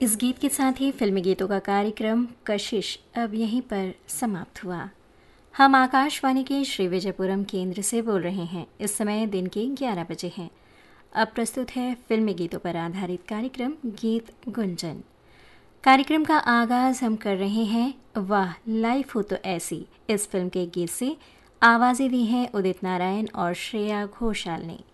इस गीत के साथ ही फिल्मी गीतों का कार्यक्रम कशिश अब यहीं पर समाप्त हुआ। हम आकाशवाणी के श्री विजयपुरम केंद्र से बोल रहे हैं। इस समय दिन के 11 बजे हैं। अब प्रस्तुत है फिल्मी गीतों पर आधारित कार्यक्रम गीत गुंजन। कार्यक्रम का आगाज हम कर रहे हैं वाह लाइफ हो तो ऐसी इस फिल्म के गीत से। आवाज़ें दी हैं उदित नारायण और श्रेया घोषाल ने।